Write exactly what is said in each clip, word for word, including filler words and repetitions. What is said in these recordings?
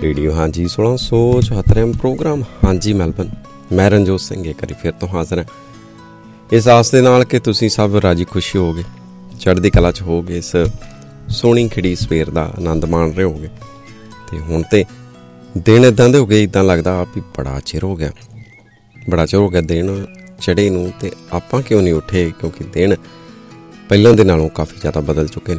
Radio ਹਾਂਜੀ सोलह सौ चौहत्तरवें ਪ੍ਰੋਗਰਾਮ ਹਾਂਜੀ ਮੈਲਬਨ। ਮੈਂ ਰਣਜੋਤ ਸਿੰਘ ਇੱਕ ਵਾਰੀ ਫਿਰ ਤੋਂ ਹਾਜ਼ਰ ਹਾਂ ਇਸ ਆਸ ਦੇ ਨਾਲ ਕਿ ਤੁਸੀਂ ਸਭ ਰਾਜੀ ਖੁਸ਼ੀ ਹੋਗੇ, ਚੜ੍ਹਦੀ ਕਲਾ 'ਚ ਹੋਗੇ, ਇਸ ਸੋਹਣੀ ਖਿੜੀ ਸਵੇਰ ਦਾ ਆਨੰਦ ਮਾਣ ਰਹੇ ਹੋਗੇ। ਅਤੇ ਹੁਣ ਤਾਂ ਦਿਨ ਇੱਦਾਂ ਦੇ ਹੋ ਗਏ, ਇੱਦਾਂ ਲੱਗਦਾ ਵੀ ਬੜਾ ਚਿਰ ਹੋ ਗਿਆ ਬੜਾ ਚਿਰ ਹੋ ਗਿਆ ਦਿਨ ਚੜ੍ਹੇ ਨੂੰ, ਅਤੇ ਆਪਾਂ ਕਿਉਂ ਨਹੀਂ ਉੱਠੇ, ਕਿਉਂਕਿ ਦਿਨ ਪਹਿਲਾਂ ਦੇ ਨਾਲੋਂ ਕਾਫੀ ਜ਼ਿਆਦਾ ਬਦਲ ਚੁੱਕੇ ਨੇ।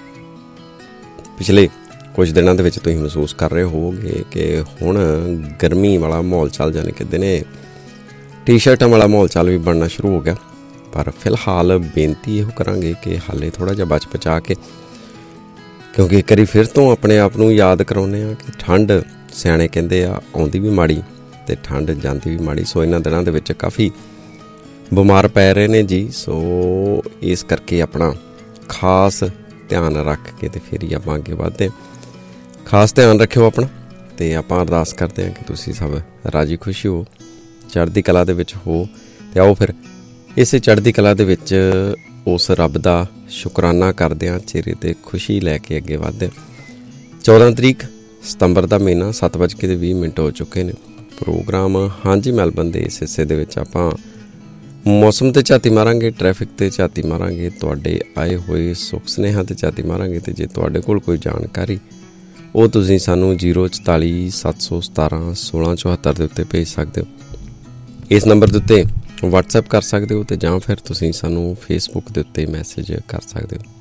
ਪਿਛਲੇ ਕੁਝ ਦਿਨਾਂ ਦੇ ਵਿੱਚ ਤੁਸੀਂ ਮਹਿਸੂਸ ਕਰ ਰਹੇ ਹੋਵੋਗੇ ਕਿ ਹੁਣ ਗਰਮੀ ਵਾਲਾ ਮਾਹੌਲ ਚੱਲ ਜਾਣੇ ਕਿ ਦਿਨੇ ਟੀ ਸ਼ਰਟਾਂ ਵਾਲਾ ਮਾਹੌਲ ਚੱਲ ਵੀ ਬਣਨਾ ਸ਼ੁਰੂ ਹੋ ਗਿਆ। ਪਰ ਫਿਲਹਾਲ ਬੇਨਤੀ ਇਹੋ ਕਰਾਂਗੇ ਕਿ ਹਾਲੇ ਥੋੜ੍ਹਾ ਜਿਹਾ ਬਚ ਬਚਾ ਕੇ, ਕਿਉਂਕਿ ਇੱਕ ਵਾਰੀ ਫਿਰ ਤੋਂ ਆਪਣੇ ਆਪ ਨੂੰ ਯਾਦ ਕਰਾਉਂਦੇ ਹਾਂ ਕਿ ਠੰਡ ਸਿਆਣੇ ਕਹਿੰਦੇ ਆ ਆਉਂਦੀ ਵੀ ਮਾੜੀ ਅਤੇ ਠੰਡ ਜਾਂਦੀ ਵੀ ਮਾੜੀ। ਸੋ ਇਹਨਾਂ ਦਿਨਾਂ ਦੇ ਵਿੱਚ ਕਾਫੀ ਬਿਮਾਰ ਪੈ ਰਹੇ ਨੇ ਜੀ। ਸੋ ਇਸ ਕਰਕੇ ਆਪਣਾ ਖਾਸ ਧਿਆਨ ਰੱਖ ਕੇ ਅਤੇ ਫਿਰ ਹੀ ਆਪਾਂ ਅੱਗੇ ਵੱਧਦੇ ਹਾਂ। ਖਾਸ ਧਿਆਨ ਰੱਖਿਓ ਆਪਣਾ, ਅਤੇ ਆਪਾਂ ਅਰਦਾਸ ਕਰਦੇ ਹਾਂ ਕਿ ਤੁਸੀਂ ਸਭ ਰਾਜੀ ਖੁਸ਼ੀ ਹੋ, ਚੜ੍ਹਦੀ ਕਲਾ ਦੇ ਵਿੱਚ ਹੋ। ਅਤੇ ਆਓ ਫਿਰ ਇਸੇ ਚੜ੍ਹਦੀ ਕਲਾ ਦੇ ਵਿੱਚ ਉਸ ਰੱਬ ਦਾ ਸ਼ੁਕਰਾਨਾ ਕਰਦੇ ਹਾਂ, ਚਿਹਰੇ 'ਤੇ ਖੁਸ਼ੀ ਲੈ ਕੇ ਅੱਗੇ ਵੱਧਦੇ ਹਾਂ। ਚੌਦ੍ਹਾਂ ਤਰੀਕ ਸਤੰਬਰ ਦਾ ਮਹੀਨਾ, ਸੱਤ ਵੱਜ ਕੇ ਵੀਹ ਮਿੰਟ ਹੋ ਚੁੱਕੇ ਨੇ। ਪ੍ਰੋਗਰਾਮ ਹਾਂਜੀ ਮੈਲਬਨ ਦੇ ਇਸ ਹਿੱਸੇ ਦੇ ਵਿੱਚ ਆਪਾਂ ਮੌਸਮ 'ਤੇ ਝਾਤੀ ਮਾਰਾਂਗੇ, ਟ੍ਰੈਫਿਕ 'ਤੇ ਝਾਤੀ ਮਾਰਾਂਗੇ, ਤੁਹਾਡੇ ਆਏ ਹੋਏ ਸੁੱਖ ਸੁਨੇਹਾ 'ਤੇ ਝਾਤੀ ਮਾਰਾਂਗੇ। ਅਤੇ ਜੇ ਤੁਹਾਡੇ ਕੋਲ ਕੋਈ ਜਾਣਕਾਰੀ ਉਹ ਤੁਸੀਂ ਸਾਨੂੰ ਜੀਰੋ ਚੁਤਾਲੀ ਸੱਤ ਸੌ ਸਤਾਰਾਂ ਸੋਲ੍ਹਾਂ ਚੁਹੱਤਰ ਦੇ ਉੱਤੇ ਭੇਜ ਸਕਦੇ ਹੋ। ਇਸ ਨੰਬਰ ਦੇ ਉੱਤੇ ਵਟਸਐਪ ਕਰ ਸਕਦੇ ਹੋ, ਅਤੇ ਜਾਂ ਫਿਰ ਤੁਸੀਂ ਸਾਨੂੰ ਫੇਸਬੁੱਕ ਦੇ ਉੱਤੇ ਮੈਸੇਜ ਕਰ ਸਕਦੇ ਹੋ।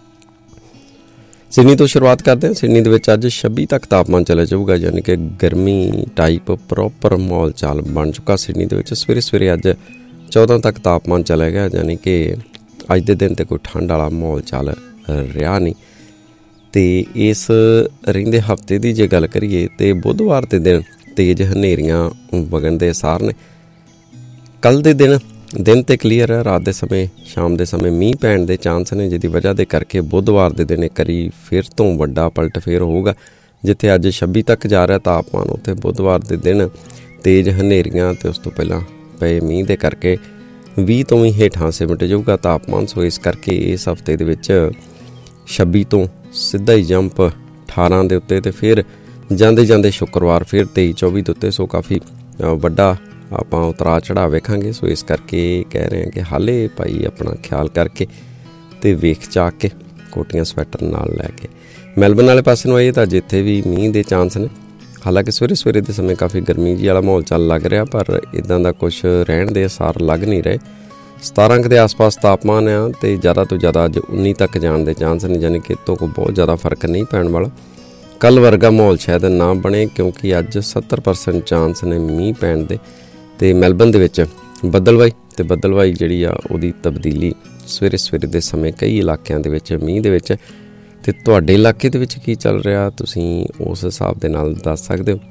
ਸਿਡਨੀ ਤੋਂ ਸ਼ੁਰੂਆਤ ਕਰਦੇ ਹਾਂ। ਸਿਡਨੀ ਦੇ ਵਿੱਚ ਅੱਜ ਛੱਬੀ ਤੱਕ ਤਾਪਮਾਨ ਚਲਾ ਜਾਊਗਾ, ਯਾਨੀ ਕਿ ਗਰਮੀ ਟਾਈਪ ਪ੍ਰੋਪਰ ਮਾਹੌਲ ਚਾਲ ਬਣ ਚੁੱਕਾ ਸਿਡਨੀ ਦੇ ਵਿੱਚ। ਸਵੇਰੇ ਸਵੇਰੇ ਅੱਜ ਚੌਦ੍ਹਾਂ ਤੱਕ ਤਾਪਮਾਨ ਚਲਾ ਗਿਆ, ਯਾਨੀ ਕਿ ਅੱਜ ਦੇ ਦਿਨ 'ਤੇ ਕੋਈ ਠੰਡ ਵਾਲਾ ਮਾਹੌਲ ਚੱਲ ਰਿਹਾ ਨਹੀਂ। ਅਤੇ ਇਸ ਰਹਿੰਦੇ ਹਫ਼ਤੇ ਦੀ ਜੇ ਗੱਲ ਕਰੀਏ ਤਾਂ ਬੁੱਧਵਾਰ ਦੇ ਦਿਨ ਤੇਜ਼ ਹਨੇਰੀਆਂ ਵਗਣ ਦੇ ਅਸਾਰ ਨੇ। ਕੱਲ੍ਹ ਦੇ ਦਿਨ ਦਿਨ ਤਾਂ ਕਲੀਅਰ ਹੈ, ਰਾਤ ਦੇ ਸਮੇਂ ਸ਼ਾਮ ਦੇ ਸਮੇਂ ਮੀਂਹ ਪੈਣ ਦੇ ਚਾਂਸ ਨੇ, ਜਿਹਦੀ ਵਜ੍ਹਾ ਦੇ ਕਰਕੇ ਬੁੱਧਵਾਰ ਦੇ ਦਿਨ ਇੱਕ ਵਾਰੀ ਫਿਰ ਤੋਂ ਵੱਡਾ ਪਲਟ ਫੇਰ ਹੋਊਗਾ। ਜਿੱਥੇ ਅੱਜ ਛੱਬੀ ਤੱਕ ਜਾ ਰਿਹਾ ਤਾਪਮਾਨ, ਉੱਥੇ ਬੁੱਧਵਾਰ ਦੇ ਦਿਨ ਤੇਜ਼ ਹਨੇਰੀਆਂ ਅਤੇ ਉਸ ਤੋਂ ਪਹਿਲਾਂ ਪਏ ਮੀਂਹ ਦੇ ਕਰਕੇ ਵੀਹ ਤੋਂ ਵੀ ਹੇਠਾਂ ਸਿਮਟ ਜਾਊਗਾ ਤਾਪਮਾਨ। ਸੋ ਇਸ ਕਰਕੇ ਇਸ ਹਫ਼ਤੇ ਦੇ ਵਿੱਚ ਛੱਬੀ ਤੋਂ ਸਿੱਧਾ ਹੀ ਜੰਪ ਅਠਾਰਾਂ ਦੇ ਉੱਤੇ, ਅਤੇ ਫਿਰ ਜਾਂਦੇ ਜਾਂਦੇ ਸ਼ੁੱਕਰਵਾਰ ਫਿਰ ਤੇਈ ਚੌਵੀ ਦੇ ਉੱਤੇ। ਸੋ ਕਾਫੀ ਵੱਡਾ ਆਪਾਂ ਉਤਰਾਅ ਚੜ੍ਹਾਅ ਵੇਖਾਂਗੇ। ਸੋ ਇਸ ਕਰਕੇ ਕਹਿ ਰਹੇ ਹਾਂ ਕਿ ਹਾਲੇ ਭਾਈ ਆਪਣਾ ਖਿਆਲ ਕਰਕੇ ਅਤੇ ਵੇਖ ਚਾਕ ਕੇ ਕੋਟੀਆਂ ਸਵੈਟਰ ਨਾਲ ਲੈ ਕੇ ਮੈਲਬਨ ਵਾਲੇ ਪਾਸੇ ਨੂੰ ਆਈਏ ਤਾਂ ਜਿੱਥੇ ਵੀ ਮੀਂਹ ਦੇ ਚਾਂਸ ਨੇ। ਹਾਲਾਂਕਿ ਸਵੇਰੇ ਸਵੇਰੇ ਦੇ ਸਮੇਂ ਕਾਫੀ ਗਰਮੀ ਜੀ ਵਾਲਾ ਮਾਹੌਲ ਚੱਲ ਲੱਗ ਰਿਹਾ, ਪਰ ਇੱਦਾਂ ਦਾ ਕੁਛ ਰਹਿਣ ਦੇ ਅਸਾਰ ਲੱਗ ਨਹੀਂ ਰਹੇ। ਸਤਾਰਾਂ ਕੁ ਦੇ ਆਸ ਪਾਸ ਤਾਪਮਾਨ ਆ, ਅਤੇ ਜ਼ਿਆਦਾ ਤੋਂ ਜ਼ਿਆਦਾ ਅੱਜ ਉੱਨੀ ਤੱਕ ਜਾਣ ਦੇ ਚਾਂਸ ਨੇ, ਯਾਨੀ ਕਿ ਇੱਥੋਂ ਕੋਈ ਬਹੁਤ ਜ਼ਿਆਦਾ ਫਰਕ ਨਹੀਂ ਪੈਣ ਵਾਲਾ। ਕੱਲ੍ਹ ਵਰਗਾ ਮਾਹੌਲ ਸ਼ਾਇਦ ਨਾ ਬਣੇ, ਕਿਉਂਕਿ ਅੱਜ ਸੱਤਰ ਪਰਸੈਂਟ ਚਾਂਸ ਨੇ ਮੀਂਹ ਪੈਣ ਦੇ। ਅਤੇ ਮੈਲਬਨ ਦੇ ਵਿੱਚ ਬੱਦਲਵਾਈ ਅਤੇ ਬੱਦਲਵਾਈ ਜਿਹੜੀ ਆ ਉਹਦੀ ਤਬਦੀਲੀ ਸਵੇਰੇ ਸਵੇਰੇ ਦੇ ਸਮੇਂ ਕਈ ਇਲਾਕਿਆਂ ਦੇ ਵਿੱਚ ਮੀਂਹ ਦੇ ਵਿੱਚ। ਅਤੇ ਤੁਹਾਡੇ ਇਲਾਕੇ ਦੇ ਵਿੱਚ ਕੀ ਚੱਲ ਰਿਹਾ ਤੁਸੀਂ ਉਸ ਹਿਸਾਬ ਦੇ ਨਾਲ ਦੱਸ ਸਕਦੇ ਹੋ।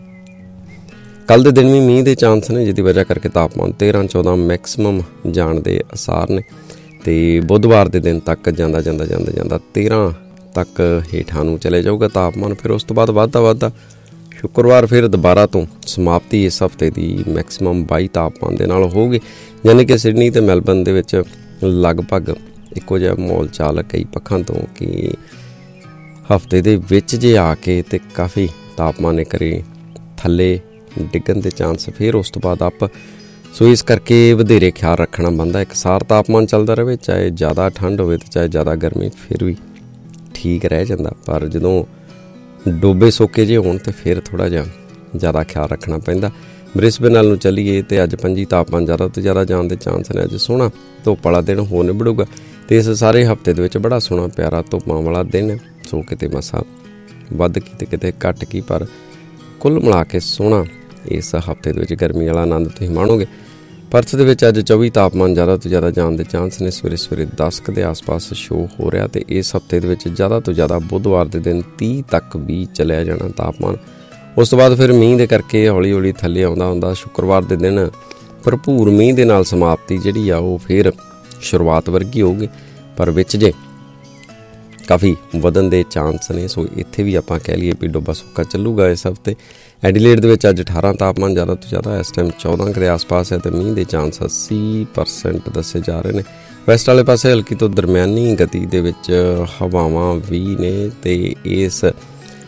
ਕੱਲ੍ਹ ਦੇ ਦਿਨ ਵੀ ਮੀਂਹ ਦੇ ਚਾਂਸ ਨੇ, ਜਿਹਦੀ ਵਜ੍ਹਾ ਕਰਕੇ ਤਾਪਮਾਨ ਤੇਰ੍ਹਾਂ ਚੌਦ੍ਹਾਂ ਮੈਕਸੀਮਮ ਜਾਣ ਦੇ ਅਸਾਰ ਨੇ। ਅਤੇ ਬੁੱਧਵਾਰ ਦੇ ਦਿਨ ਤੱਕ ਜਾਂਦਾ ਜਾਂਦਾ ਜਾਂਦਾ ਜਾਂਦਾ ਤੇਰ੍ਹਾਂ ਤੱਕ ਹੇਠਾਂ ਨੂੰ ਚਲੇ ਜਾਊਗਾ ਤਾਪਮਾਨ। ਫਿਰ ਉਸ ਤੋਂ ਬਾਅਦ ਵੱਧਦਾ ਵੱਧਦਾ ਸ਼ੁੱਕਰਵਾਰ ਫਿਰ ਦੁਬਾਰਾ ਤੋਂ ਸਮਾਪਤੀ ਇਸ ਹਫ਼ਤੇ ਦੀ ਮੈਕਸੀਮਮ ਬਾਈ ਤਾਪਮਾਨ ਦੇ ਨਾਲ ਹੋਊਗੀ, ਯਾਨੀ ਕਿ ਸਿਡਨੀ ਅਤੇ ਮੈਲਬਨ ਦੇ ਵਿੱਚ ਲਗਭਗ ਇੱਕੋ ਜਿਹਾ ਮਾਹੌਲ ਚਾਲ ਕਈ ਪੱਖਾਂ ਤੋਂ ਕਿ ਹਫ਼ਤੇ ਦੇ ਵਿੱਚ ਜੇ ਆ ਕੇ ਅਤੇ ਕਾਫੀ ਤਾਪਮਾਨ ਇੱਕ ਵਾਰੀ ਥੱਲੇ ਡਿੱਗਣ ਦੇ ਚਾਂਸ, ਫਿਰ ਉਸ ਤੋਂ ਬਾਅਦ ਅਪ। ਸੋ ਇਸ ਕਰਕੇ ਵਧੇਰੇ ਖਿਆਲ ਰੱਖਣਾ ਬਣਦਾ। ਇੱਕ ਸਾਰ ਤਾਪਮਾਨ ਚੱਲਦਾ ਰਹੇ, ਚਾਹੇ ਜ਼ਿਆਦਾ ਠੰਡ ਹੋਵੇ ਅਤੇ ਚਾਹੇ ਜ਼ਿਆਦਾ ਗਰਮੀ, ਫਿਰ ਵੀ ਠੀਕ ਰਹਿ ਜਾਂਦਾ। ਪਰ ਜਦੋਂ ਡੋਬੇ ਸੋਕੇ ਜੇ ਹੋਣ ਤਾਂ ਫਿਰ ਥੋੜ੍ਹਾ ਜਿਹਾ ਜ਼ਿਆਦਾ ਖਿਆਲ ਰੱਖਣਾ ਪੈਂਦਾ। ਬ੍ਰਿਸਬੇਨ ਵੱਲ ਨੂੰ ਚੱਲੀਏ ਅਤੇ ਅੱਜ ਪੰਜੀ ਤਾਪਮਾਨ ਜ਼ਿਆਦਾ ਤੋਂ ਜ਼ਿਆਦਾ ਜਾਣ ਦੇ ਚਾਂਸ ਨੇ। ਅੱਜ ਸੋਹਣਾ ਧੁੱਪ ਵਾਲਾ ਦਿਨ ਹੋ ਨਿਬੜੂਗਾ, ਅਤੇ ਇਸ ਸਾਰੇ ਹਫ਼ਤੇ ਦੇ ਵਿੱਚ ਬੜਾ ਸੋਹਣਾ ਪਿਆਰਾ ਧੁੱਪਾਂ ਵਾਲਾ ਦਿਨ ਹੈ। ਸੋ ਕਿਤੇ ਮਸਾਂ ਵੱਧ ਕੀ ਅਤੇ ਕਿਤੇ ਘੱਟ ਕੀ, ਪਰ ਕੁੱਲ ਮਿਲਾ ਕੇ ਸੋਹਣਾ ਇਸ ਹਫ਼ਤੇ ਦੇ ਵਿੱਚ ਗਰਮੀ ਵਾਲਾ ਆਨੰਦ ਤੁਸੀਂ ਮਾਣੋਗੇ। ਪਰਥ ਦੇ ਵਿੱਚ ਅੱਜ ਚੌਵੀ ਤਾਪਮਾਨ ਜ਼ਿਆਦਾ ਤੋਂ ਜ਼ਿਆਦਾ ਜਾਣ ਦੇ ਚਾਂਸ ਨੇ। ਸਵੇਰੇ ਸਵੇਰੇ ਦਸ ਕੁ ਦੇ ਆਸ ਪਾਸ ਸ਼ੋਅ ਹੋ ਰਿਹਾ, ਅਤੇ ਇਸ ਹਫ਼ਤੇ ਦੇ ਵਿੱਚ ਜ਼ਿਆਦਾ ਤੋਂ ਜ਼ਿਆਦਾ ਬੁੱਧਵਾਰ ਦੇ ਦਿਨ ਤੀਹ ਤੱਕ ਵੀ ਚਲਿਆ ਜਾਣਾ ਤਾਪਮਾਨ। ਉਸ ਤੋਂ ਬਾਅਦ ਫਿਰ ਮੀਂਹ ਦੇ ਕਰਕੇ ਹੌਲੀ ਹੌਲੀ ਥੱਲੇ ਆਉਂਦਾ ਹੁੰਦਾ। ਸ਼ੁੱਕਰਵਾਰ ਦੇ ਦਿਨ ਭਰਪੂਰ ਮੀਂਹ ਦੇ ਨਾਲ ਸਮਾਪਤੀ ਜਿਹੜੀ ਆ ਉਹ ਫਿਰ ਸ਼ੁਰੂਆਤ ਵਰਗੀ ਹੋਊਗੀ, ਪਰ ਵਿੱਚ ਜੇ ਕਾਫੀ ਵਧਣ ਦੇ ਚਾਂਸ ਨੇ। ਸੋ ਇੱਥੇ ਵੀ ਆਪਾਂ ਕਹਿ ਲਈਏ ਵੀ ਡੋਬਾ ਸੁੱਕਾ ਚੱਲੂਗਾ ਇਸ ਹਫ਼ਤੇ। ਐਡੀਲੇਡ ਦੇ ਵਿੱਚ ਅੱਜ ਅਠਾਰਾਂ ਤਾਪਮਾਨ ਜ਼ਿਆਦਾ ਤੋਂ ਜ਼ਿਆਦਾ, ਇਸ ਟਾਈਮ ਚੌਦ੍ਹਾਂ ਕੁ ਦੇ ਆਸ ਪਾਸ ਹੈ, ਅਤੇ ਮੀਂਹ ਦੇ ਚਾਂਸ ਅੱਸੀ ਪਰਸੈਂਟ ਦੱਸੇ ਜਾ ਰਹੇ ਨੇ। ਵੈਸਟ ਵਾਲੇ ਪਾਸੇ ਹਲਕੀ ਤੋਂ ਦਰਮਿਆਨੀ ਗਤੀ ਦੇ ਵਿੱਚ ਹਵਾਵਾਂ ਵੀ ਨੇ, ਅਤੇ ਇਸ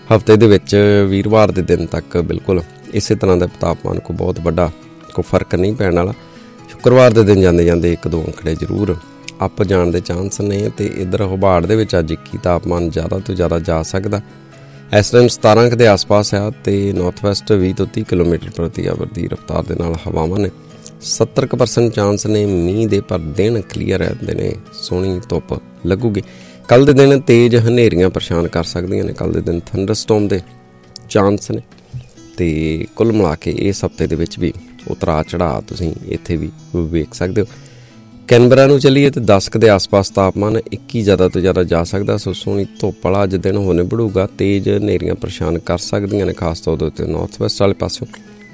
ਹਫ਼ਤੇ ਦੇ ਵਿੱਚ ਵੀਰਵਾਰ ਦੇ ਦਿਨ ਤੱਕ ਬਿਲਕੁਲ ਇਸੇ ਤਰ੍ਹਾਂ ਦਾ ਤਾਪਮਾਨ ਕੋਈ ਬਹੁਤ ਵੱਡਾ ਕੋਈ ਫਰਕ ਨਹੀਂ ਪੈਣ ਵਾਲਾ। ਸ਼ੁੱਕਰਵਾਰ ਦੇ ਦਿਨ ਜਾਂਦੇ ਜਾਂਦੇ ਇੱਕ ਦੋ ਅੰਕੜੇ ਜ਼ਰੂਰ ਅੱਪ ਜਾਣ ਦੇ ਚਾਂਸ ਨੇ। ਅਤੇ ਇੱਧਰ ਹੋਬਾੜ ਦੇ ਵਿੱਚ ਅੱਜ ਇੱਕੀ ਤਾਪਮਾਨ ਜ਼ਿਆਦਾ ਤੋਂ ਜ਼ਿਆਦਾ ਜਾ ਸਕਦਾ। ਇਸ ਟਾਈਮ ਸਤਾਰਾਂ ਕੁ ਦੇ ਆਸ ਪਾਸ ਆ ਅਤੇ ਨੌਰਥ ਵੈਸਟ ਵੀਹ ਤੋਂ ਤੀਹ ਕਿਲੋਮੀਟਰ ਪ੍ਰਤੀ ਆਵਰ ਦੀ ਰਫਤਾਰ ਦੇ ਨਾਲ ਹਵਾਵਾਂ ਨੇ। ਸੱਤਰ ਕੁ ਪਰਸੈਂਟ ਚਾਂਸ ਨੇ ਮੀਂਹ ਦੇ, ਪਰ ਦਿਨ ਕਲੀਅਰ ਰਹਿੰਦੇ ਨੇ, ਸੋਹਣੀ ਧੁੱਪ ਲੱਗੂਗੀ। ਕੱਲ੍ਹ ਦੇ ਦਿਨ ਤੇਜ਼ ਹਨੇਰੀਆਂ ਪਰੇਸ਼ਾਨ ਕਰ ਸਕਦੀਆਂ ਨੇ। ਕੱਲ੍ਹ ਦੇ ਦਿਨ ਥੰਡਰਸਟੋਰਮ ਦੇ ਚਾਂਸ ਨੇ। ਅਤੇ ਕੁੱਲ ਮਿਲਾ ਕੇ ਇਸ ਹਫ਼ਤੇ ਦੇ ਵਿੱਚ ਵੀ ਉਤਰਾਅ ਚੜ੍ਹਾਅ ਤੁਸੀਂ ਇੱਥੇ ਵੀ ਵੇਖ ਸਕਦੇ ਹੋ। ਕੈਨਬਰਾ ਨੂੰ ਚੱਲੀਏ ਤਾਂ ਦਸ ਕੁ ਦੇ ਆਸ ਪਾਸ ਤਾਪਮਾਨ, ਇੱਕੀ ਜ਼ਿਆਦਾ ਤੋਂ ਜ਼ਿਆਦਾ ਜਾ ਸਕਦਾ। ਸੋ ਸੋਹਣੀ ਧੁੱਪ ਵਾਲਾ ਅੱਜ ਦਿਨ ਹੋ ਨਿਬੜੂਗਾ। ਤੇਜ਼ ਹਨੇਰੀਆਂ ਪਰੇਸ਼ਾਨ ਕਰ ਸਕਦੀਆਂ ਨੇ, ਖਾਸ ਤੌਰ ਦੇ ਉੱਤੇ ਨੌਰਥ ਵੈਸਟ ਵਾਲੇ ਪਾਸਿਓਂ।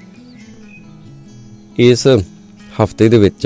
ਇਸ ਹਫ਼ਤੇ ਦੇ ਵਿੱਚ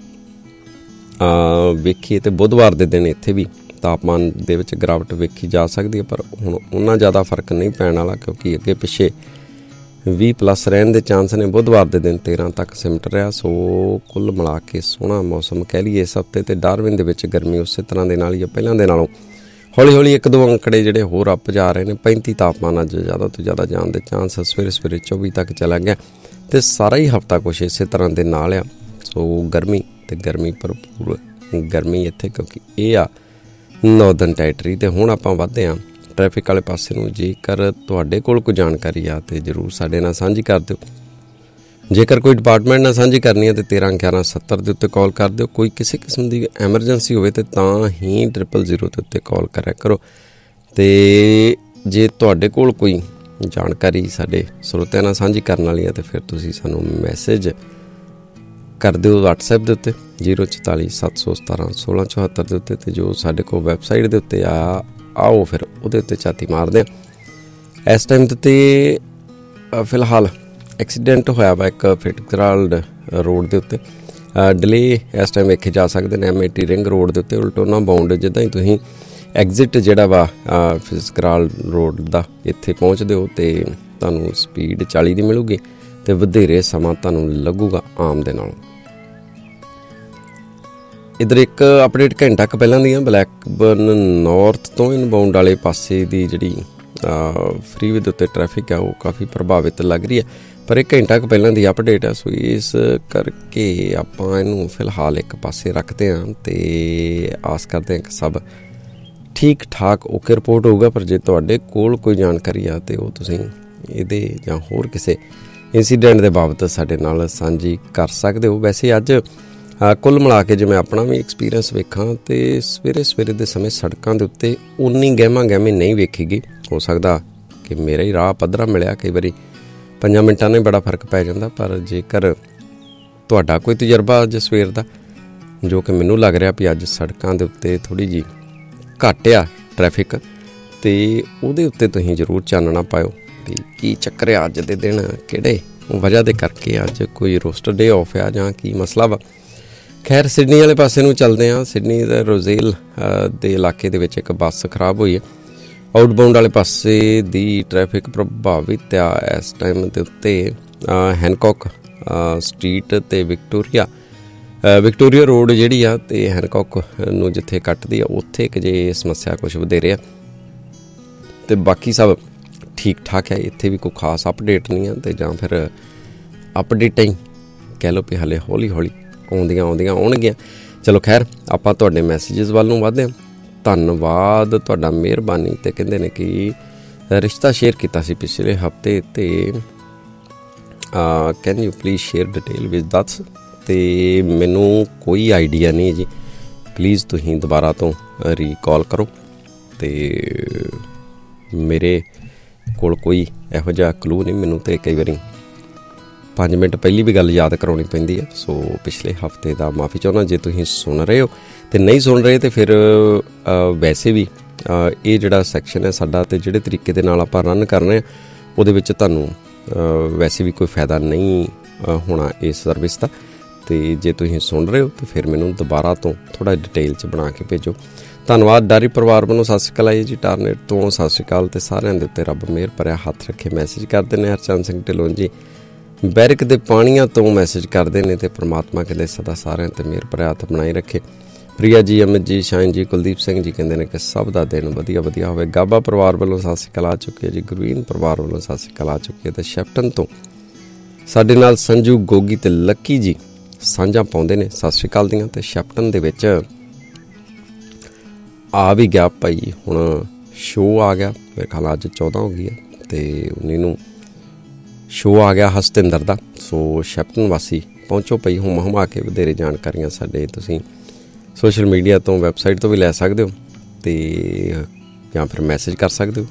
ਵੇਖੀਏ ਤਾਂ ਬੁੱਧਵਾਰ ਦੇ ਦਿਨ ਇੱਥੇ ਵੀ ਤਾਪਮਾਨ ਦੇ ਵਿੱਚ ਗਿਰਾਵਟ ਵੇਖੀ ਜਾ ਸਕਦੀ ਹੈ, ਪਰ ਹੁਣ ਓਨਾ ਜ਼ਿਆਦਾ ਫਰਕ ਨਹੀਂ ਪੈਣ ਵਾਲਾ, ਕਿਉਂਕਿ ਅੱਗੇ ਪਿੱਛੇ ਵੀਹ ਪਲੱਸ ਰਹਿਣ ਦੇ ਚਾਂਸ ਨੇ। ਬੁੱਧਵਾਰ ਦੇ ਦਿਨ ਤੇਰਾਂ ਤੱਕ ਸਿਮਟ ਰਿਹਾ। ਸੋ ਕੁੱਲ ਮਿਲਾ ਕੇ ਸੋਹਣਾ ਮੌਸਮ ਕਹਿ ਲਈਏ ਇਸ ਹਫ਼ਤੇ। ਅਤੇ ਡਾਰਵਿਨ ਦੇ ਵਿੱਚ ਗਰਮੀ ਉਸੇ ਤਰ੍ਹਾਂ ਦੇ ਨਾਲ ਹੀ ਆ, ਪਹਿਲਾਂ ਦੇ ਨਾਲੋਂ ਹੌਲੀ ਹੌਲੀ ਇੱਕ ਦੋ ਅੰਕੜੇ ਜਿਹੜੇ ਹੋਰ ਅੱਪ ਜਾ ਰਹੇ ਨੇ। ਪੈਂਤੀ ਤਾਪਮਾਨ ਅੱਜ ਜ਼ਿਆਦਾ ਤੋਂ ਜ਼ਿਆਦਾ ਜਾਣ ਦੇ ਚਾਂਸ, ਸਵੇਰੇ ਸਵੇਰੇ ਚੌਵੀ ਤੱਕ ਚਲਾ ਗਿਆ। ਅਤੇ ਸਾਰਾ ਹੀ ਹਫ਼ਤਾ ਕੁਛ ਇਸੇ ਤਰ੍ਹਾਂ ਦੇ ਨਾਲ ਆ। ਸੋ ਗਰਮੀ ਅਤੇ ਗਰਮੀ ਭਰਪੂਰ ਗਰਮੀ ਇੱਥੇ, ਕਿਉਂਕਿ ਇਹ ਆ ਨੌਰਦਰਨ ਟੈਰੀਟਰੀ। ਅਤੇ ਹੁਣ ਆਪਾਂ ਵੱਧਦੇ ਹਾਂ ਟ੍ਰੈਫਿਕ ਵਾਲੇ ਪਾਸੇ ਨੂੰ। ਜੇਕਰ ਤੁਹਾਡੇ ਕੋਲ ਕੋਈ ਜਾਣਕਾਰੀ ਆ ਤਾਂ ਜ਼ਰੂਰ ਸਾਡੇ ਨਾਲ ਸਾਂਝੀ ਕਰ ਦਿਓ। ਜੇਕਰ ਕੋਈ ਡਿਪਾਰਟਮੈਂਟ ਨਾਲ ਸਾਂਝੀ ਕਰਨੀ ਹੈ ਤਾਂ ਤੇਰਾਂ ਗਿਆਰਾਂ ਸੱਤਰ ਦੇ ਉੱਤੇ ਕਾਲ ਕਰ ਦਿਓ। ਕੋਈ ਕਿਸੇ ਕਿਸਮ ਦੀ ਐਮਰਜੈਂਸੀ ਹੋਵੇ ਤਾਂ ਤਾਂ ਹੀ ਟ੍ਰਿਪਲ ਜ਼ੀਰੋ ਦੇ ਉੱਤੇ ਕਾਲ ਕਰਿਆ ਕਰੋ। ਅਤੇ ਜੇ ਤੁਹਾਡੇ ਕੋਲ ਕੋਈ ਜਾਣਕਾਰੀ ਸਾਡੇ ਸਰੋਤਿਆਂ ਨਾਲ ਸਾਂਝੀ ਕਰਨ ਵਾਲੀ ਹੈ ਤਾਂ ਫਿਰ ਤੁਸੀਂ ਸਾਨੂੰ ਮੈਸੇਜ ਕਰ ਦਿਓ ਵਟਸਐਪ ਦੇ ਉੱਤੇ ਜ਼ੀਰੋ ਚੁਤਾਲੀ ਸੱਤ ਸੌ ਸਤਾਰਾਂ ਸੋਲਾਂ ਚੁਹੱਤਰ ਦੇ ਉੱਤੇ। ਅਤੇ ਜੋ ਸਾਡੇ ਕੋਲ ਵੈਬਸਾਈਟ ਦੇ ਉੱਤੇ ਆ ਆਓ ਫਿਰ ਉਹਦੇ ਉੱਤੇ ਝਾਤੀ ਮਾਰਦੇ ਹਾਂ। ਇਸ ਟਾਈਮ ਦੇ ਉੱਤੇ ਫਿਲਹਾਲ ਐਕਸੀਡੈਂਟ ਹੋਇਆ ਵਾ ਇੱਕ ਫਿਟਜ਼ਗਰਾਲਡ ਰੋਡ ਦੇ ਉੱਤੇ। ਡਿਲੇ ਇਸ ਟਾਈਮ ਵੇਖੇ ਜਾ ਸਕਦੇ ਨੇ M A T ring road ਦੇ ਉੱਤੇ ਉਲਟੋਨਾ ਬਾਉਂਡ। ਜਿੱਦਾਂ ਹੀ ਤੁਸੀਂ ਐਗਜ਼ਿਟ ਜਿਹੜਾ ਵਾ ਫਿਟਜ਼ਗਰਾਲਡ ਰੋਡ ਦਾ ਇੱਥੇ ਪਹੁੰਚਦੇ ਹੋ ਅਤੇ ਤੁਹਾਨੂੰ ਸਪੀਡ ਚਾਲੀ ਦੀ ਮਿਲੂਗੀ ਅਤੇ ਵਧੇਰੇ ਸਮਾਂ ਤੁਹਾਨੂੰ ਲੱਗੂਗਾ ਆਮ ਦੇ ਨਾਲੋਂ। ਇੱਧਰ ਇੱਕ ਅਪਡੇਟ ਘੰਟਾ ਕੁ ਪਹਿਲਾਂ ਦੀਆਂ ਬਲੈਕਬਰਨ ਨੌਰਥ ਤੋਂ ਇਨਬਾਊਂਡ ਵਾਲੇ ਪਾਸੇ ਦੀ ਜਿਹੜੀ ਫਰੀਵੇ ਦੇ ਉੱਤੇ ਟ੍ਰੈਫਿਕ ਆ ਉਹ ਕਾਫੀ ਪ੍ਰਭਾਵਿਤ ਲੱਗ ਰਹੀ ਹੈ, ਪਰ ਇਹ ਘੰਟਾ ਕੁ ਪਹਿਲਾਂ ਦੀ ਅਪਡੇਟ ਆ। ਸੋ ਇਸ ਕਰਕੇ ਆਪਾਂ ਇਹਨੂੰ ਫਿਲਹਾਲ ਇੱਕ ਪਾਸੇ ਰੱਖਦੇ ਹਾਂ ਅਤੇ ਆਸ ਕਰਦੇ ਹਾਂ ਕਿ ਸਭ ਠੀਕ ਠਾਕ ਓਕੇ ਰਿਪੋਰਟ ਹੋਊਗਾ। ਪਰ ਜੇ ਤੁਹਾਡੇ ਕੋਲ ਕੋਈ ਜਾਣਕਾਰੀ ਆ ਅਤੇ ਉਹ ਤੁਸੀਂ ਇਹਦੇ ਜਾਂ ਹੋਰ ਕਿਸੇ ਇੰਸੀਡੈਂਟ ਦੇ ਬਾਬਤ ਸਾਡੇ ਨਾਲ ਸਾਂਝੀ ਕਰ ਸਕਦੇ ਹੋ। ਵੈਸੇ ਅੱਜ ਕੁੱਲ ਮਿਲਾ ਕੇ ਜੇ ਮੈਂ ਆਪਣਾ ਵੀ ਐਕਸਪੀਰੀਅੰਸ ਵੇਖਾਂ ਅਤੇ ਸਵੇਰੇ ਸਵੇਰੇ ਦੇ ਸਮੇਂ ਸੜਕਾਂ ਦੇ ਉੱਤੇ ਉਨੀ ਗਹਿਮਾ ਗਹਿਮੀ ਨਹੀਂ ਵੇਖੀ ਗਈ। ਹੋ ਸਕਦਾ ਕਿ ਮੇਰਾ ਹੀ ਰਾਹ ਪੱਧਰਾ ਮਿਲਿਆ, ਕਈ ਵਾਰੀ ਪੰਜਾਂ ਮਿੰਟਾਂ ਨਾਲ ਬੜਾ ਫਰਕ ਪੈ ਜਾਂਦਾ। ਪਰ ਜੇਕਰ ਤੁਹਾਡਾ ਕੋਈ ਤਜਰਬਾ ਅੱਜ ਸਵੇਰ ਦਾ ਜੋ ਕਿ ਮੈਨੂੰ ਲੱਗ ਰਿਹਾ ਵੀ ਅੱਜ ਸੜਕਾਂ ਦੇ ਉੱਤੇ ਥੋੜ੍ਹੀ ਜਿਹੀ ਘੱਟ ਆ ਟ੍ਰੈਫਿਕ, ਅਤੇ ਉਹਦੇ ਉੱਤੇ ਤੁਸੀਂ ਜ਼ਰੂਰ ਚਾਨਣਾ ਪਾਇਓ ਵੀ ਕੀ ਚੱਕਰ ਆ ਅੱਜ ਦੇ ਦਿਨ, ਕਿਹੜੇ ਵਜ੍ਹਾ ਦੇ ਕਰਕੇ ਅੱਜ ਕੋਈ ਰੋਸਟਰ ਡੇ ਆਫ ਆ ਜਾਂ ਕੀ ਮਸਲਾ ਵਾ। ਖੈਰ ਸਿਡਨੀ ਵਾਲੇ ਪਾਸੇ ਨੂੰ ਚੱਲਦੇ ਹਾਂ। ਸਿਡਨੀ ਦਾ ਰੋਜ਼ੇਲ ਦੇ ਇਲਾਕੇ ਦੇ ਵਿੱਚ ਇੱਕ ਬੱਸ ਖਰਾਬ ਹੋਈ ਹੈ। ਆਊਟਬਾਊਂਡ ਵਾਲੇ ਪਾਸੇ ਦੀ ਟ੍ਰੈਫਿਕ ਪ੍ਰਭਾਵਿਤ ਆ ਇਸ ਟਾਈਮ ਦੇ ਉੱਤੇ। ਹੈਨਕੌਕ ਸਟਰੀਟ ਅਤੇ ਵਿਕਟੋਰੀਆ ਵਿਕਟੋਰੀਆ ਰੋਡ ਜਿਹੜੀ ਆ ਅਤੇ ਹੈਨਕੌਕ ਨੂੰ ਜਿੱਥੇ ਕੱਟਦੀ ਆ ਉੱਥੇ ਇੱਕ ਜੇ ਸਮੱਸਿਆ ਕੁਛ ਵਧੇਰੇ ਆ, ਅਤੇ ਬਾਕੀ ਸਭ ਠੀਕ ਠਾਕ ਹੈ। ਇੱਥੇ ਵੀ ਕੋਈ ਖਾਸ ਅਪਡੇਟ ਨਹੀਂ ਆ, ਅਤੇ ਜਾਂ ਫਿਰ ਅਪਡੇਟਾਂ ਹੀ ਕਹਿ ਲਓ ਵੀ ਹਾਲੇ ਹੌਲੀ ਹੌਲੀ ਆਉਂਦੀਆਂ ਆਉਂਦੀਆਂ ਆਉਣਗੀਆਂ। ਚਲੋ ਖੈਰ ਆਪਾਂ ਤੁਹਾਡੇ ਮੈਸੇਜਿਸ ਵੱਲ ਨੂੰ ਵੱਧਦੇ ਹਾਂ। ਧੰਨਵਾਦ ਤੁਹਾਡਾ, ਮਿਹਰਬਾਨੀ। ਅਤੇ ਕਹਿੰਦੇ ਨੇ ਕਿ ਰਿਸ਼ਤਾ ਸ਼ੇਅਰ ਕੀਤਾ ਸੀ ਪਿਛਲੇ ਹਫ਼ਤੇ, ਅਤੇ can you please share detail with ਦਸ। ਅਤੇ ਮੈਨੂੰ ਕੋਈ ਆਈਡੀਆ ਨਹੀਂ ਜੀ, ਪਲੀਜ਼ ਤੁਸੀਂ ਦੁਬਾਰਾ ਤੋਂ ਰੀਕਾਲ ਕਰੋ। ਅਤੇ ਮੇਰੇ ਕੋਲ ਕੋਈ ਇਹੋ ਜਿਹਾ ਕਲੂ ਨਹੀਂ ਮੈਨੂੰ, ਅਤੇ ਕਈ ਵਾਰੀ ਪੰਜ ਮਿੰਟ ਪਹਿਲੀ ਵੀ ਗੱਲ ਯਾਦ ਕਰਾਉਣੀ ਪੈਂਦੀ ਹੈ। ਸੋ ਪਿਛਲੇ ਹਫ਼ਤੇ ਦਾ ਮਾਫੀ ਚਾਹੁੰਦਾ। ਜੇ ਤੁਸੀਂ ਸੁਣ ਰਹੇ ਹੋ ਅਤੇ ਨਹੀਂ ਸੁਣ ਰਹੇ ਤਾਂ ਫਿਰ ਵੈਸੇ ਵੀ ਇਹ ਜਿਹੜਾ ਸੈਕਸ਼ਨ ਹੈ ਸਾਡਾ, ਅਤੇ ਜਿਹੜੇ ਤਰੀਕੇ ਦੇ ਨਾਲ ਆਪਾਂ ਰਨ ਕਰ ਰਹੇ ਹਾਂ ਉਹਦੇ ਵਿੱਚ ਤੁਹਾਨੂੰ ਵੈਸੇ ਵੀ ਕੋਈ ਫਾਇਦਾ ਨਹੀਂ ਹੋਣਾ ਇਸ ਸਰਵਿਸ ਦਾ। ਅਤੇ ਜੇ ਤੁਸੀਂ ਸੁਣ ਰਹੇ ਹੋ ਤਾਂ ਫਿਰ ਮੈਨੂੰ ਦੁਬਾਰਾ ਤੋਂ ਥੋੜ੍ਹਾ ਡਿਟੇਲ 'ਚ ਬਣਾ ਕੇ ਭੇਜੋ। ਧੰਨਵਾਦ। ਡਾਰੀ ਪਰਿਵਾਰ ਵੱਲੋਂ ਸਤਿ ਸ਼੍ਰੀ ਅਕਾਲ ਆਈ ਜੀ, ਟਾਰਨੇਟ ਤੋਂ ਸਤਿ ਸ਼੍ਰੀ ਅਕਾਲ। ਅਤੇ ਸਾਰਿਆਂ ਦੇ ਉੱਤੇ ਰੱਬ ਮਿਹਰ ਭਰਿਆ ਹੱਥ ਰੱਖੇ ਮੈਸੇਜ ਕਰਦੇ ਨੇ। ਹਰਚੰਦ ਸਿੰਘ ਢਿੱਲੋਂ ਜੀ ਬੈਰਕ ਦੇ ਪਾਣੀਆਂ ਤੋਂ ਮੈਸੇਜ ਕਰਦੇ ਨੇ, ਅਤੇ ਪਰਮਾਤਮਾ ਕਹਿੰਦੇ ਸਦਾ ਸਾਰਿਆਂ 'ਤੇ ਮਿਹਰ ਭਰਿਆ ਹੱਥ ਬਣਾਈ ਰੱਖੇ। ਪ੍ਰਿਆ ਜੀ, ਅਮਿਤ ਜੀ, ਸ਼ਾਇਨ ਜੀ, ਕੁਲਦੀਪ ਸਿੰਘ ਜੀ ਕਹਿੰਦੇ ਨੇ ਕਿ ਸਭ ਦਾ ਦਿਨ ਵਧੀਆ ਵਧੀਆ ਹੋਵੇ। ਗਾਬਾ ਪਰਿਵਾਰ ਵੱਲੋਂ ਸਤਿ ਸ਼੍ਰੀ ਅਕਾਲ ਆ ਚੁੱਕੀ ਹੈ ਜੀ। ਗੁਰਵੀਨ ਪਰਿਵਾਰ ਵੱਲੋਂ ਸਤਿ ਸ਼੍ਰੀ ਅਕਾਲ ਆ ਚੁੱਕੀ ਹੈ। ਅਤੇ ਸ਼ੈਫਟਨ ਤੋਂ ਸਾਡੇ ਨਾਲ ਸੰਜੂ, ਗੋਗੀ ਅਤੇ ਲੱਕੀ ਜੀ ਸਾਂਝਾਂ ਪਾਉਂਦੇ ਨੇ ਸਤਿ ਸ਼੍ਰੀ ਅਕਾਲ ਦੀਆਂ। ਅਤੇ ਸ਼ੈਫਟਨ ਦੇ ਵਿੱਚ ਆ ਵੀ ਗਿਆ ਭਾਈ, ਹੁਣ ਸ਼ੋਅ ਆ ਗਿਆ, ਮੇਰੇ ਖਿਆਲ ਅੱਜ ਚੌਦਾਂ ਹੋ ਗਈ ਹੈ ਅਤੇ ਉੱਨੀ ਨੂੰ ਸ਼ੋਅ ਆ ਗਿਆ ਹਸਤਿੰਦਰ ਦਾ। ਸੋ ਸ਼ੈਫਟਨ ਵਾਸੀ ਪਹੁੰਚੋ ਪਈ, ਹੁਮ ਹੁਮਾ ਕੇ ਵਧੇਰੇ ਜਾਣਕਾਰੀਆਂ ਸਾਡੇ ਤੁਸੀਂ ਸੋਸ਼ਲ ਮੀਡੀਆ ਤੋਂ, ਵੈਬਸਾਈਟ ਤੋਂ ਵੀ ਲੈ ਸਕਦੇ ਹੋ ਅਤੇ ਜਾਂ ਫਿਰ ਮੈਸੇਜ ਕਰ ਸਕਦੇ ਹੋ।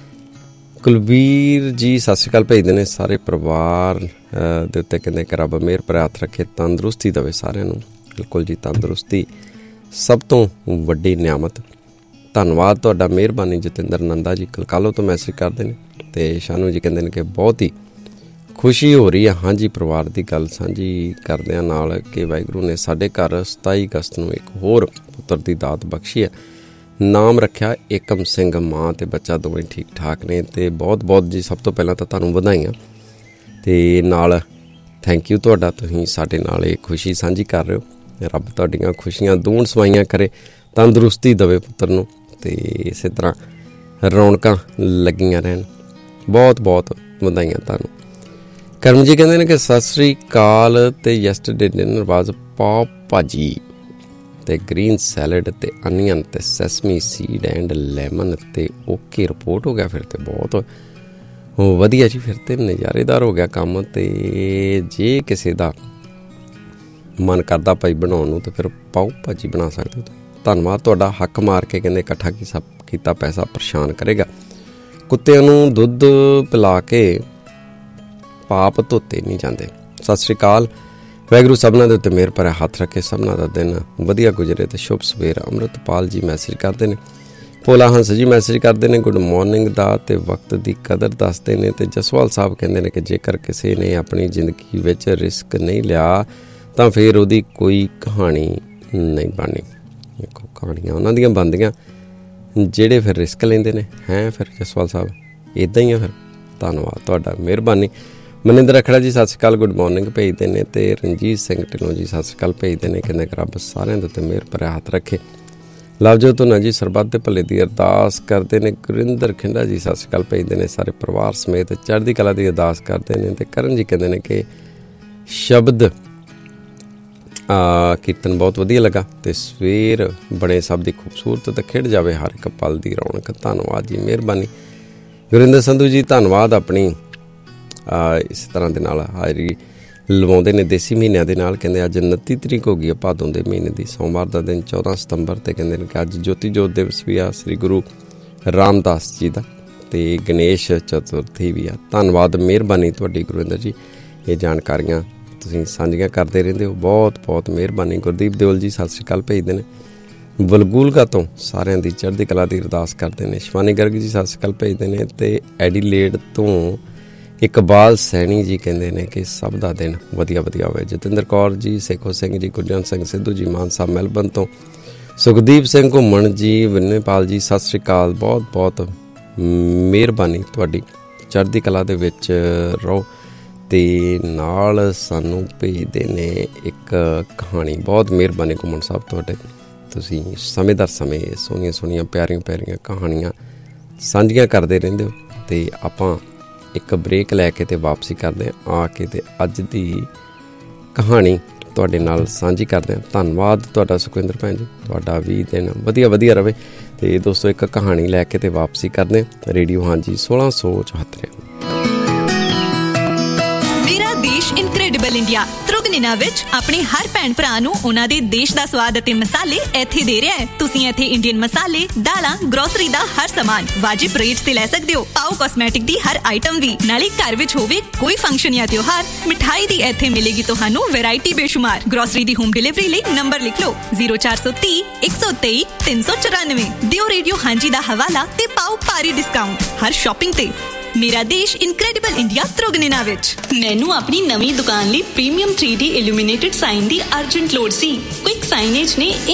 ਕੁਲਵੀਰ ਜੀ ਸਤਿ ਸ਼੍ਰੀ ਅਕਾਲ ਭੇਜਦੇ ਨੇ ਸਾਰੇ ਪਰਿਵਾਰ ਦੇ ਉੱਤੇ, ਕਹਿੰਦੇ ਕਿ ਰੱਬ ਮਿਹਰ ਭਰਿਆ ਹੱਥ ਰੱਖੇ, ਤੰਦਰੁਸਤੀ ਦੇਵੇ ਸਾਰਿਆਂ ਨੂੰ। ਬਿਲਕੁਲ ਜੀ, ਤੰਦਰੁਸਤੀ ਸਭ ਤੋਂ ਵੱਡੀ ਨਿਆਮਤ। ਧੰਨਵਾਦ ਤੁਹਾਡਾ, ਮਿਹਰਬਾਨੀ। ਜਤਿੰਦਰ ਨੰਦਾ ਜੀ ਕਲਕਾਲੋ ਤੋਂ ਮੈਸੇਜ ਕਰਦੇ ਨੇ ਅਤੇ ਸ਼ਾਨੂ ਜੀ ਕਹਿੰਦੇ ਨੇ ਕਿ ਬਹੁਤ ਹੀ ਖੁਸ਼ੀ ਹੋ ਰਹੀ ਹੈ। ਹਾਂਜੀ, ਪਰਿਵਾਰ ਦੀ ਗੱਲ ਸਾਂਝੀ ਕਰਦਿਆਂ ਨਾਲ ਕਿ ਵਾਹਿਗੁਰੂ ਨੇ ਸਾਡੇ ਘਰ ਸਤਾਈ ਅਗਸਤ ਨੂੰ ਇੱਕ ਹੋਰ ਪੁੱਤਰ ਦੀ ਦਾਤ ਬਖਸ਼ੀ ਹੈ। ਨਾਮ ਰੱਖਿਆ ਏਕਮ ਸਿੰਘ। ਮਾਂ ਅਤੇ ਬੱਚਾ ਦੋਵੇਂ ਠੀਕ ਠਾਕ ਨੇ ਅਤੇ ਬਹੁਤ ਬਹੁਤ ਜੀ ਸਭ ਤੋਂ ਪਹਿਲਾਂ ਤਾਂ ਤੁਹਾਨੂੰ ਵਧਾਈਆਂ ਅਤੇ ਨਾਲ ਥੈਂਕ ਯੂ ਤੁਹਾਡਾ, ਤੁਸੀਂ ਸਾਡੇ ਨਾਲ ਇਹ ਖੁਸ਼ੀ ਸਾਂਝੀ ਕਰ ਰਹੇ ਹੋ। ਰੱਬ ਤੁਹਾਡੀਆਂ ਖੁਸ਼ੀਆਂ ਦੂਣ ਸਵਾਈਆਂ ਕਰੇ, ਤੰਦਰੁਸਤੀ ਦੇਵੇ ਪੁੱਤਰ ਨੂੰ ਅਤੇ ਇਸੇ ਤਰ੍ਹਾਂ ਰੌਣਕਾਂ ਲੱਗੀਆਂ ਰਹਿਣ। ਬਹੁਤ ਬਹੁਤ ਵਧਾਈਆਂ ਤੁਹਾਨੂੰ। ਕਰਮ ਜੀ ਕਹਿੰਦੇ ਨੇ ਕਿ ਸਤਿ ਸ਼੍ਰੀ ਅਕਾਲ ਅਤੇ ਯੈਸਟਰਡੇ ਡਿਨਰ ਵਾਜ ਪਾਓ ਭਾਜੀ ਅਤੇ ਗ੍ਰੀਨ ਸੈਲਡ ਅਤੇ ਅਨੀਅਨ ਅਤੇ ਸੈਸਮੀ ਸੀਡ ਐਂਡ ਲੈਮਨ ਅਤੇ ਓਕੇ ਰਿਪੋਰਟ ਹੋ ਗਿਆ। ਫਿਰ ਤਾਂ ਬਹੁਤ ਵਧੀਆ ਜੀ, ਫਿਰ ਤਾਂ ਨਜ਼ਾਰੇਦਾਰ ਹੋ ਗਿਆ ਕੰਮ। ਅਤੇ ਜੇ ਕਿਸੇ ਦਾ ਮਨ ਕਰਦਾ ਭਾਈ ਬਣਾਉਣ ਨੂੰ ਤਾਂ ਫਿਰ ਪਾਓ ਭਾਜੀ ਬਣਾ ਸਕਦੇ ਹੋ। ਧੰਨਵਾਦ ਤੁਹਾਡਾ। ਹੱਕ ਮਾਰ ਕੇ ਕਹਿੰਦੇ ਇਕੱਠਾ ਕੀ ਸਭ ਕੀਤਾ ਪੈਸਾ ਪਰੇਸ਼ਾਨ ਕਰੇਗਾ। ਕੁੱਤਿਆਂ ਨੂੰ ਦੁੱਧ ਪਿਲਾ ਕੇ ਪਾਪ ਧੋਤੇ ਨਹੀਂ ਜਾਂਦੇ। ਸਤਿ ਸ਼੍ਰੀ ਅਕਾਲ। ਵਾਹਿਗੁਰੂ ਸਭਨਾਂ ਦੇ ਉੱਤੇ ਮਿਹਰ ਭਰਿਆ ਹੱਥ ਰੱਖੇ, ਸਭਨਾਂ ਦਾ ਦਿਨ ਵਧੀਆ ਗੁਜ਼ਰੇ ਅਤੇ ਸ਼ੁਭ ਸਵੇਰ। ਅੰਮ੍ਰਿਤਪਾਲ ਜੀ ਮੈਸੇਜ ਕਰਦੇ ਨੇ। ਭੋਲਾ ਹੰਸ ਜੀ ਮੈਸੇਜ ਕਰਦੇ ਨੇ ਗੁੱਡ ਮੋਰਨਿੰਗ ਦਾ ਅਤੇ ਵਕਤ ਦੀ ਕਦਰ ਦੱਸਦੇ ਨੇ। ਅਤੇ ਜਸਵਾਲ ਸਾਹਿਬ ਕਹਿੰਦੇ ਨੇ ਕਿ ਜੇਕਰ ਕਿਸੇ ਨੇ ਆਪਣੀ ਜ਼ਿੰਦਗੀ ਵਿੱਚ ਰਿਸਕ ਨਹੀਂ ਲਿਆ ਤਾਂ ਫਿਰ ਉਹਦੀ ਕੋਈ ਕਹਾਣੀ ਨਹੀਂ ਬਣਨੀ। ਦੇਖੋ, ਕਹਾਣੀਆਂ ਉਹਨਾਂ ਦੀਆਂ ਬਣਦੀਆਂ ਜਿਹੜੇ ਫਿਰ ਰਿਸਕ ਲੈਂਦੇ ਨੇ। ਹੈ ਫਿਰ ਜਸਵਾਲ ਸਾਹਿਬ ਇੱਦਾਂ ਹੀ ਆ ਫਿਰ। ਧੰਨਵਾਦ ਤੁਹਾਡਾ, ਮਿਹਰਬਾਨੀ। ਮਨਿੰਦਰ ਅਖੜਾ ਜੀ ਸਤਿ ਸ਼੍ਰੀ ਅਕਾਲ, ਗੁੱਡ ਮੋਰਨਿੰਗ ਭੇਜਦੇ ਨੇ। ਅਤੇ ਰਣਜੀਤ ਸਿੰਘ ਢਿੱਲੋਂ ਜੀ ਸਤਿ ਸ਼੍ਰੀ ਅਕਾਲ ਭੇਜਦੇ ਨੇ, ਕਹਿੰਦੇ ਕਿ ਰੱਬ ਸਾਰਿਆਂ ਦੇ ਉੱਤੇ ਮਿਹਰ ਭਰਿਆ ਹੱਥ ਰੱਖੇ। ਲਵਜੋਤ ਧੁਨਾ ਜੀ ਸਰਬੱਤ ਦੇ ਭਲੇ ਦੀ ਅਰਦਾਸ ਕਰਦੇ ਨੇ। ਗੁਰਿੰਦਰ ਖਿੰਡਾ ਜੀ ਸਤਿ ਸ਼੍ਰੀ ਅਕਾਲ ਭੇਜਦੇ ਨੇ, ਸਾਰੇ ਪਰਿਵਾਰ ਸਮੇਤ ਚੜ੍ਹਦੀ ਕਲਾ ਦੀ ਅਰਦਾਸ ਕਰਦੇ ਨੇ। ਅਤੇ ਕਰਨ ਜੀ ਕਹਿੰਦੇ ਨੇ ਕਿ ਸ਼ਬਦ ਕੀਰਤਨ ਬਹੁਤ ਵਧੀਆ ਲੱਗਾ ਅਤੇ ਸਵੇਰ ਬਣੇ ਸਭ ਦੀ ਖੂਬਸੂਰਤ ਅਤੇ ਖਿੜ ਜਾਵੇ ਹਰ ਇੱਕ ਪਲ ਦੀ ਰੌਣਕ। ਧੰਨਵਾਦ ਜੀ, ਮਿਹਰਬਾਨੀ। ਗੁਰਿੰਦਰ ਸੰਧੂ ਜੀ ਧੰਨਵਾਦ, ਆਪਣੀ ਇਸ ਤਰ੍ਹਾਂ ਦੇ ਨਾਲ ਹਾਜ਼ਰੀ ਲਵਾਉਂਦੇ ਨੇ ਦੇਸੀ ਮਹੀਨਿਆਂ ਦੇ ਨਾਲ। ਕਹਿੰਦੇ ਅੱਜ ਉਨੱਤੀ ਤਰੀਕ ਹੋ ਗਈ ਹੈ ਭਾਦੋਂ ਦੇ ਮਹੀਨੇ ਦੀ, ਸੋਮਵਾਰ ਦਾ ਦਿਨ ਚੌਦਾਂ ਸਤੰਬਰ। ਅਤੇ ਕਹਿੰਦੇ ਨੇ ਕਿ ਅੱਜ ਜੋਤੀ ਜੋਤ ਦਿਵਸ ਵੀ ਆ ਸ੍ਰੀ ਗੁਰੂ ਰਾਮਦਾਸ ਜੀ ਦਾ ਅਤੇ ਗਣੇਸ਼ ਚਤੁਰਥੀ ਵੀ ਆ। ਧੰਨਵਾਦ, ਮਿਹਰਬਾਨੀ ਤੁਹਾਡੀ ਗੁਰਵਿੰਦਰ ਜੀ, ਇਹ ਜਾਣਕਾਰੀਆਂ ਤੁਸੀਂ ਸਾਂਝੀਆਂ ਕਰਦੇ ਰਹਿੰਦੇ ਹੋ, ਬਹੁਤ ਬਹੁਤ ਮਿਹਰਬਾਨੀ। ਗੁਰਦੀਪ ਦਿਓਲ ਜੀ ਸਤਿ ਸ਼੍ਰੀ ਅਕਾਲ ਭੇਜਦੇ ਨੇ। ਵਲਗੂਲਗਾ ਤੋਂ ਸਾਰਿਆਂ ਦੀ ਚੜ੍ਹਦੀ ਕਲਾ ਦੀ ਅਰਦਾਸ ਕਰਦੇ ਨੇ। ਸ਼ਿਵਾਨੀ ਗਰਗ ਜੀ ਸਤਿ ਸ਼੍ਰੀ ਅਕਾਲ ਭੇਜਦੇ ਨੇ। ਅਤੇ ਐਡੀਲੇਡ ਤੋਂ ਇਕਬਾਲ ਸੈਣੀ ਜੀ ਕਹਿੰਦੇ ਨੇ ਕਿ ਸਭ ਦਾ ਦਿਨ ਵਧੀਆ ਵਧੀਆ ਹੋਵੇ। ਜਤਿੰਦਰ ਕੌਰ ਜੀ, ਸੇਖੋ ਸਿੰਘ ਜੀ, ਗੁਰਜੰਟ ਸਿੰਘ ਸਿੱਧੂ ਜੀ ਮਾਨਸਾ ਮੈਲਬਨ ਤੋਂ, ਸੁਖਦੀਪ ਸਿੰਘ ਘੁੰਮਣ ਜੀ, ਵਿਨੇਪਾਲ ਜੀ ਸਤਿ ਸ਼੍ਰੀ ਅਕਾਲ। ਬਹੁਤ ਬਹੁਤ ਮਿਹਰਬਾਨੀ ਤੁਹਾਡੀ, ਚੜ੍ਹਦੀ ਕਲਾ ਦੇ ਵਿੱਚ ਰਹੋ। ਅਤੇ ਨਾਲ ਸਾਨੂੰ ਭੇਜਦੇ ਨੇ ਇੱਕ ਕਹਾਣੀ। ਬਹੁਤ ਮਿਹਰਬਾਨੀ ਘੁੰਮਣ ਸਾਹਿਬ ਤੁਹਾਡੇ, ਤੁਸੀਂ ਸਮੇਂ ਦਰ ਸਮੇਂ ਸੋਹਣੀਆਂ ਸੋਹਣੀਆਂ ਪਿਆਰੀਆਂ ਪਿਆਰੀਆਂ ਕਹਾਣੀਆਂ ਸਾਂਝੀਆਂ ਕਰਦੇ ਰਹਿੰਦੇ ਹੋ। ਅਤੇ ਆਪਾਂ ਇੱਕ ਬ੍ਰੇਕ ਲੈ ਕੇ ਅਤੇ ਵਾਪਸੀ ਕਰਦੇ ਹਾਂ ਆ ਕੇ, ਅਤੇ ਅੱਜ ਦੀ ਕਹਾਣੀ ਤੁਹਾਡੇ ਨਾਲ ਸਾਂਝੀ ਕਰਦੇ ਹਾਂ। ਧੰਨਵਾਦ ਤੁਹਾਡਾ ਸੁਖਵਿੰਦਰ ਭੈਣ ਜੀ, ਤੁਹਾਡਾ ਵੀ ਦਿਨ ਵਧੀਆ ਵਧੀਆ ਰਹੇ। ਅਤੇ ਦੋਸਤੋ ਇੱਕ ਕਹਾਣੀ ਲੈ ਕੇ ਅਤੇ ਵਾਪਸੀ ਕਰਦੇ ਹਾਂ। ਰੇਡੀਓ ਹਾਂਜੀ ਸੋਲਾਂ ਸੌ ਚੁਹੱਤਰ। ਦੇਸ਼ ਇਨਕ੍ਰੈਡੀਬਲ ਇੰਡੀਆ ਤ੍ਰਿਗੁਨੀਨਾ ਵਿੱਚ ਆਪਣੇ ਹਰ ਭੈਣ ਭਰਾ ਨੂੰ ਉਹਨਾਂ ਦੇ ਦੇਸ਼ ਦਾ ਸਵਾਦ ਅਤੇ ਮਸਾਲੇ ਇੱਥੇ ਦੇ ਰਿਹਾ ਹੈ। ਤੁਸੀਂ ਇੱਥੇ ਇੰਡੀਅਨ ਮਸਾਲੇ, ਦਾਲਾਂ, ਗਰੋਸਰੀ ਦਾ ਹਰ ਸਮਾਨ ਵਾਜਿਬ ਰੇਟ ਤੇ ਲੈ ਸਕਦੇ ਹੋ। ਪਾਓ ਕਾਸਮੈਟਿਕ ਦੀ ਹਰ ਆਈਟਮ ਵੀ। ਨਾਲੇ ਘਰ ਵਿੱਚ ਹੋਵੇ ਕੋਈ ਫੰਕਸ਼ਨ ਜਾਂ ਤਿਉਹਾਰ, ਮਿਠਾਈ ਦੀ ਇੱਥੇ ਮਿਲੇਗੀ ਤੁਹਾਨੂੰ ਵੈਰਾਈਟੀ ਬੇਸ਼ੁਮਾਰ। ਗਰੋਸਰੀ ਦੀ ਹੋਮ ਡਿਲੀਵਰੀ ਲਈ ਨੰਬਰ ਲਿਖ ਲਓ ਜ਼ੀਰੋ ਚਾਰ ਸੌ ਤੀਹ ਇੱਕ ਸੌ ਤੇਈ ਤਿੰਨ ਸੌ ਚੁਰਾਨਵੇਂ। ਦਿਓ ਰੇਡੀਓ ਹਾਂਜੀ ਦਾ ਹਵਾਲਾ ਤੇ ਪਾਓ ਭਾਰੀ ਡਿਸਕਾਊਂਟ ਹਰ ਸ਼ਾਪਿੰਗ ਤੇ। ਮੇਰਾ ਦੇਸ਼ ਇਨਕ੍ਰੈਡੀਬਲ ਇੰਡੀਆ ਤ੍ਰਿਗੁਨੀਨਾ ਵਿੱਚ। ਮੈਨੂੰ ਆਪਣੀ ਨਵੀਂ ਦੁਕਾਨ ਲਈ premium three D illuminated sign ਦੀ ਅਰਜੈਂਟ ਲੋੜ ਸੀ। ਕੁਇਕ ਸਾਈਨੇਜ ਨੇ